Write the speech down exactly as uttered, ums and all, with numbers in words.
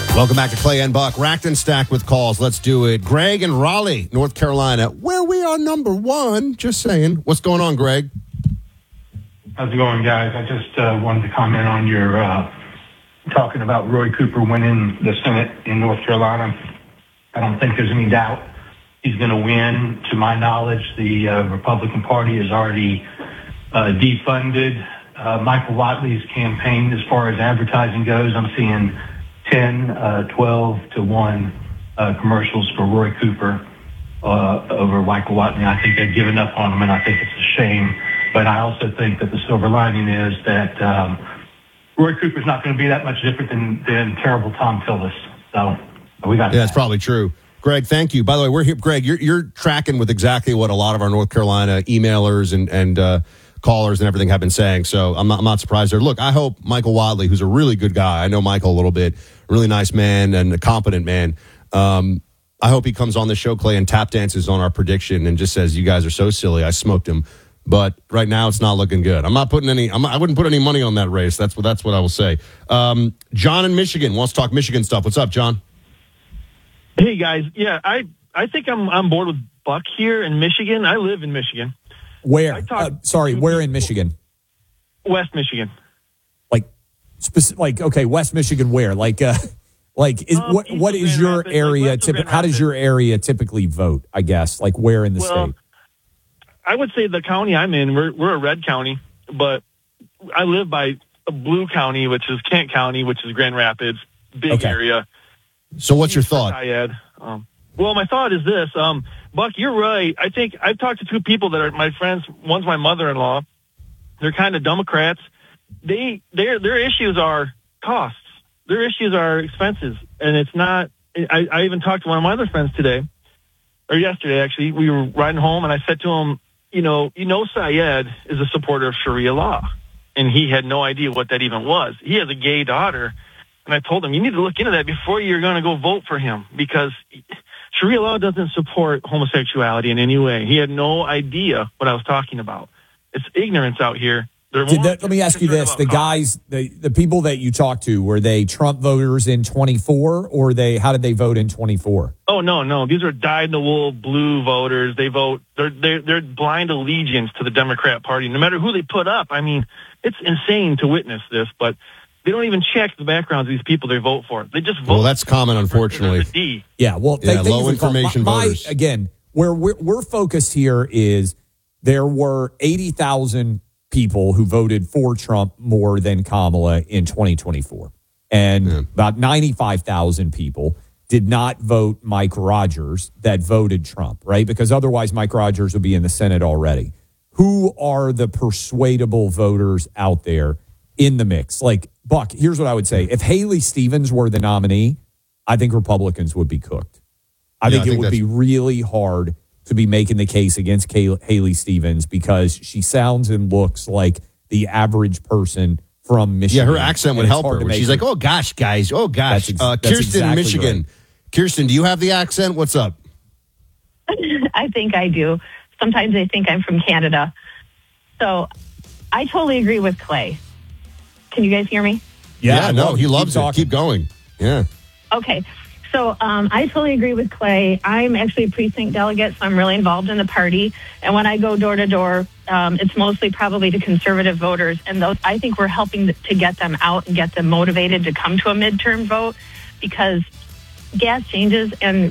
Welcome back to Clay and Buck. Racked and stacked with calls. Let's do it. Greg in Raleigh, North Carolina, where we are number one. Just saying. What's going on, Greg? How's it going, guys? I just uh, wanted to comment on your uh, talking about Roy Cooper winning the Senate in North Carolina. I don't think there's any doubt he's going to win. To my knowledge, the uh, Republican Party has already uh, defunded uh, Michael Whatley's campaign as far as advertising goes. I'm seeing ten, uh, twelve to one uh, commercials for Roy Cooper uh, over Michael Whatley. I think they've given up on him, and I think it's a shame. But I also think that the silver lining is that um, Roy Cooper's not going to be that much different than, than terrible Tom Tillis. So we got. Yeah, that's probably true. Greg, thank you. By the way, we're here. Greg, you're you're tracking with exactly what a lot of our North Carolina emailers and and uh, callers and everything have been saying. So I'm not I'm not surprised there. Look, I hope Michael Whatley, who's a really good guy, I know Michael a little bit, really nice man and a competent man. Um, I hope he comes on the show, Clay, and tap dances on our prediction and just says, "You guys are so silly. I smoked him." But right now, it's not looking good. I'm not putting any. I'm, I wouldn't put any money on that race. That's what. That's what I will say. Um, John in Michigan wants to talk Michigan stuff. What's up, John? Hey guys, yeah, I I think I'm on board with Buck here in Michigan. I live in Michigan. Where? Uh, sorry, where in Michigan? West Michigan. Like, speci- like okay, West Michigan. Where? Like, uh, like is um, what? What is Grand your Rapids, area? like Typ- how does your area typically vote? I guess. Like, where in the well, state? I would say the county I'm in. We're we're a red county, but I live by a blue county, which is Kent County, which is Grand Rapids, big Okay. area. So what's your thought? Syed. Um, well, my thought is this, um, Buck, you're right. I think I've talked to two people that are my friends. One's my mother-in-law. They're kind of Democrats. They their their issues are costs. Their issues are expenses, and it's not. I, I even talked to one of my other friends today, or yesterday actually. We were riding home, and I said to him, you know, you know, Syed is a supporter of Sharia law, and he had no idea what that even was. He has a gay daughter. And I told him, you need to look into that before you're going to go vote for him, because Sharia law doesn't support homosexuality in any way. He had no idea what I was talking about. It's ignorance out here. They're Did more that, let me ask you this: the concerned about guys, the, the people that you talked to, were they Trump voters in twenty-four, or they? How did they vote in twenty-four? Oh no, no, these are dyed-in-the-wool blue voters. They vote. They're they're they're blind allegiance to the Democrat Party, no matter who they put up. I mean, it's insane to witness this, but they don't even check the backgrounds of these people they vote for. They just vote. Well, that's common, unfortunately. D. Yeah, well, Yeah, thank, low thank you for information my, voters. My, again, where we're, we're focused here is there were eighty thousand people who voted for Trump more than Kamala in twenty twenty-four. And Yeah. about ninety-five thousand people did not vote Mike Rogers that voted Trump, right? Because otherwise Mike Rogers would be in the Senate already. Who are the persuadable voters out there in the mix? Like, Buck, here's what I would say. If Haley Stevens were the nominee, I think Republicans would be cooked. I Yeah, think I it think would that's- be really kard to be making the case against Kay- Haley Stevens, because she sounds and looks like the average person from Michigan. Yeah, her accent would and it's help hard her. to When make she's her- like, "Oh gosh, guys, oh gosh." That's ex- uh, that's Kirsten in exactly Michigan. right. Kirsten, do you have the accent? What's up? I think I do. Sometimes I think I'm from Canada. So I totally agree with Clay. Can you guys hear me? Yeah, no, well, he keep loves it. talking. Keep going. Yeah. Okay. So um, I totally agree with Clay. I'm actually a precinct delegate, so I'm really involved in the party. And when I go door to door, um, it's mostly probably to conservative voters. And those, I think we're helping to get them out and get them motivated to come to a midterm vote, because gas changes and